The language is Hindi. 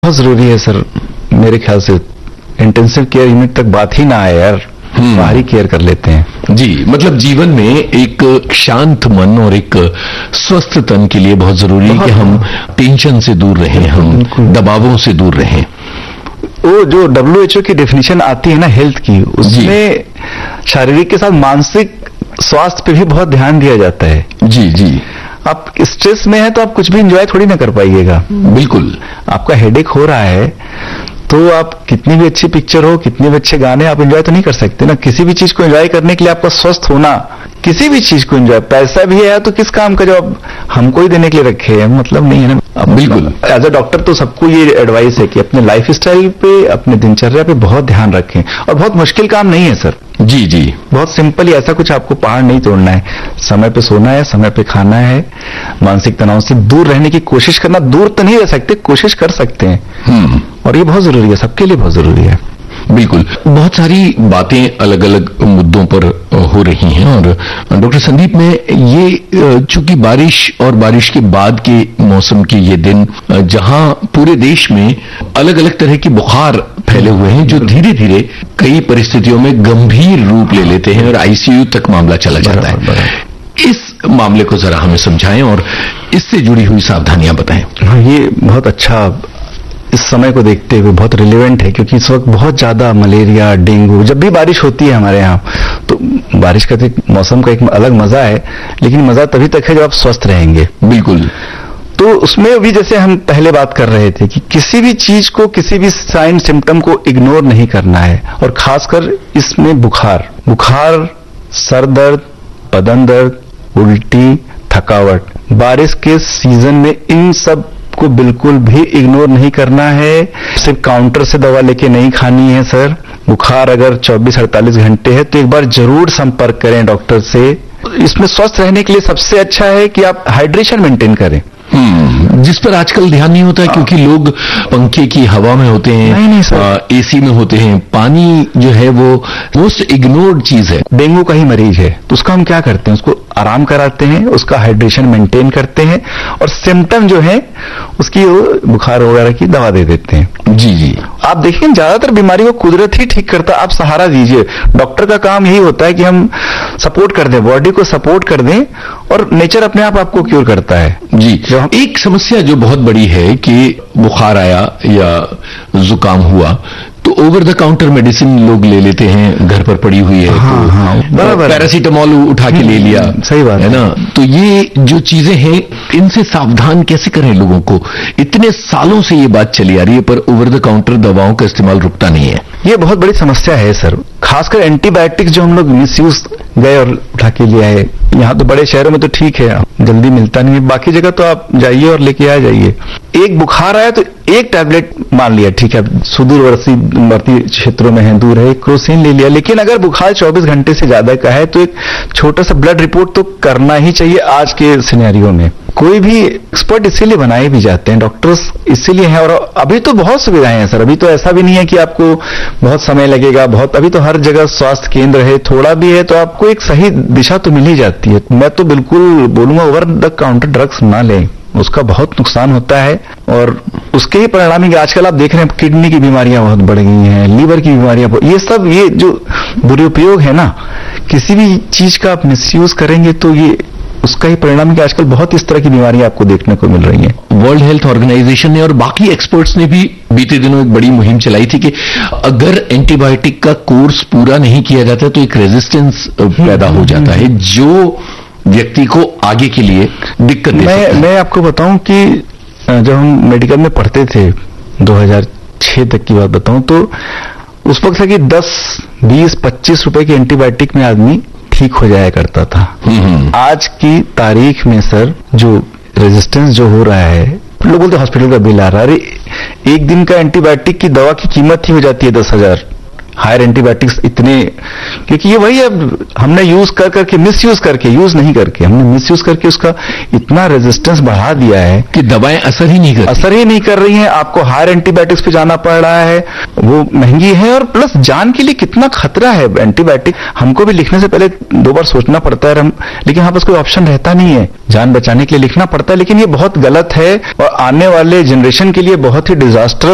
बहुत जरूरी है सर, मेरे ख्याल से इंटेंसिव केयर यूनिट तक बात ही ना आए यार, बाहरी केयर कर लेते हैं। जी, मतलब जीवन में एक शांत मन और एक स्वस्थ तन के लिए बहुत जरूरी है कि हम टेंशन से दूर रहें, हम दबावों से दूर रहें। वो जो WHO की डेफिनेशन आती है ना हेल्थ की, उसमें शारीरिक के साथ मानसिक स्वास्थ्य पे भी बहुत ध्यान दिया जाता है। जी जी। आप स्ट्रेस में हैं तो आप कुछ भी एंजॉय थोड़ी ना कर पाइएगा। बिल्कुल। आपका हेडेक हो रहा है तो आप कितनी भी अच्छी पिक्चर हो, कितने भी अच्छे गाने, आप एंजॉय तो नहीं कर सकते ना। किसी भी चीज को एंजॉय करने के लिए आपका स्वस्थ होना, किसी भी चीज को एंजॉय, पैसा भी है तो किस काम का, जो आप हमको ही देने के लिए रखे हैं, मतलब नहीं है ना। बिल्कुल। एज अ डॉक्टर तो सबको ये एडवाइस है कि अपने लाइफ स्टाइल पे, अपने दिनचर्या पे बहुत ध्यान रखें। और बहुत मुश्किल काम नहीं है सर। जी जी। बहुत सिंपल ही, ऐसा कुछ आपको पहाड़ नहीं तोड़ना है। समय पे सोना है, समय पे खाना है, मानसिक तनाव से दूर रहने की कोशिश करना। दूर तो नहीं रह सकते, कोशिश कर सकते हैं। और ये बहुत जरूरी है, सबके लिए बहुत जरूरी है। बिल्कुल। बहुत सारी बातें अलग अलग मुद्दों पर हो रही हैं और डॉक्टर संदीप, में ये चूंकि बारिश और बारिश के बाद के मौसम के ये दिन, जहां पूरे देश में अलग अलग तरह के बुखार फैले हुए हैं जो धीरे धीरे कई परिस्थितियों में गंभीर रूप ले लेते हैं और आईसीयू तक मामला चला जाता है। इस मामले को जरा हमें समझाएं और इससे जुड़ी हुई सावधानियां बताएं। हाँ, ये बहुत अच्छा, इस समय को देखते हुए बहुत रिलेवेंट है, क्योंकि इस वक्त बहुत ज्यादा मलेरिया, डेंगू, जब भी बारिश होती है हमारे यहाँ, तो बारिश का तो मौसम का एक अलग मजा है, लेकिन मजा तभी तक है जब आप स्वस्थ रहेंगे। बिल्कुल। तो उसमें भी जैसे हम पहले बात कर रहे थे कि किसी भी चीज को, किसी भी साइन सिम्टम को इग्नोर नहीं करना है। और खासकर इसमें बुखार, सर दर्द, बदन दर्द, उल्टी, थकावट, बारिश के सीजन में इन सब को बिल्कुल भी इग्नोर नहीं करना है। सिर्फ काउंटर से दवा लेके नहीं खानी है सर। बुखार अगर 24-48 घंटे है तो एक बार जरूर संपर्क करें डॉक्टर से। इसमें स्वस्थ रहने के लिए सबसे अच्छा है कि आप हाइड्रेशन मेंटेन करें, जिस पर आजकल ध्यान नहीं होता है, क्योंकि लोग पंखे की हवा में होते हैं, नहीं एसी में होते हैं। पानी जो है वो मोस्ट इग्नोर्ड चीज है। डेंगू का ही मरीज है तो उसका हम क्या करते हैं, उसको आराम कराते हैं, उसका हाइड्रेशन मेंटेन करते हैं और सिम्टम जो है उसकी बुखार वगैरह की दवा दे देते हैं। जी जी। आप देखिए ज्यादातर बीमारी को कुदरत ही ठीक करता है, आप सहारा दीजिए। डॉक्टर का काम यही होता है कि हम सपोर्ट कर दें, बॉडी को सपोर्ट कर दें और नेचर अपने आप आपको क्योर करता है। जी। एक समस्या जो बहुत बड़ी है कि बुखार आया या जुकाम हुआ तो ओवर द काउंटर मेडिसिन लोग ले लेते हैं, घर पर पड़ी हुई है। हाँ, तो बराबर, पैरासीटामोल उठा के ले लिया। सही बात है ना। तो ये जो चीजें हैं, इनसे सावधान कैसे करें लोगों को? इतने सालों से ये बात चली आ रही है पर ओवर द काउंटर दवाओं का इस्तेमाल रुकता नहीं है। ये बहुत बड़ी समस्या है सर। खासकर एंटीबायोटिक्स जो हम लोग मिसयूज गए और उठा के ले आए। यहाँ तो बड़े शहरों में तो ठीक है, जल्दी मिलता नहीं है, बाकी जगह तो आप जाइए और लेके आ जाइए। एक बुखार आया तो एक टैबलेट मान लिया, ठीक है, सुदूरवर्ती क्षेत्रों में है, दूर है, क्रोसिन ले लिया। लेकिन अगर बुखार 24 घंटे से ज्यादा का है तो एक छोटा सा ब्लड रिपोर्ट तो करना ही चाहिए आज के सिनेरियो में। कोई भी एक्सपर्ट इसीलिए बनाए भी जाते हैं, डॉक्टर्स इसीलिए हैं। और अभी तो बहुत सुविधाएं हैं सर, अभी तो ऐसा भी नहीं है कि आपको बहुत समय लगेगा, बहुत, अभी तो हर जगह स्वास्थ्य केंद्र है, थोड़ा भी है तो आपको एक सही दिशा तो मिल ही जाती है। मैं तो बिल्कुल बोलूंगा ओवर द काउंटर ड्रग्स ना लें, उसका बहुत नुकसान होता है। और उसके ही परिणाम ही आजकल आप देख रहे हैं किडनी की बीमारियां बहुत बढ़ गई हैं, लीवर की बीमारियां, ये सब, ये जो दुरुपयोग है ना, किसी भी चीज का आप मिसयूज करेंगे तो ये उसका ही परिणाम है कि आजकल बहुत इस तरह की बीमारियां आपको देखने को मिल रही हैं। वर्ल्ड हेल्थ ऑर्गेनाइजेशन ने और बाकी एक्सपर्ट्स ने भी बीते दिनों एक बड़ी मुहिम चलाई थी कि अगर एंटीबायोटिक का कोर्स पूरा नहीं किया जाता तो एक रेजिस्टेंस पैदा हो जाता है जो व्यक्ति को आगे के लिए दिक्कत दे सकता है। मैं आपको बताऊं कि जब हम मेडिकल में पढ़ते थे 2006 तक की बात बताऊं तो उस वक्त था कि 10, 20, 25 रुपए की एंटीबायोटिक में आदमी ठीक हो जाया करता था। आज की तारीख में सर जो रेजिस्टेंस जो हो रहा है, लोग बोलते हॉस्पिटल का बिल आ रहा है, अरे एक दिन का एंटीबायोटिक की दवा की कीमत ही हो जाती है 10,000। हायर एंटीबायोटिक्स इतने, क्योंकि ये वही अब हमने यूज करके मिसयूज करके, यूज नहीं करके, हमने मिसयूज करके उसका इतना रेजिस्टेंस बढ़ा दिया है कि दवाएं असर ही नहीं कर रही हैं। आपको हायर एंटीबायोटिक्स पे जाना पड़ रहा है, वो महंगी है और प्लस जान के लिए कितना खतरा है एंटीबायोटिक। हमको भी लिखने से पहले 2 बार सोचना पड़ता है, लेकिन हमारे पास कोई ऑप्शन रहता नहीं है, जान बचाने के लिए लिखना पड़ता है। लेकिन ये बहुत गलत है और आने वाले जनरेशन के लिए बहुत ही डिजास्टरस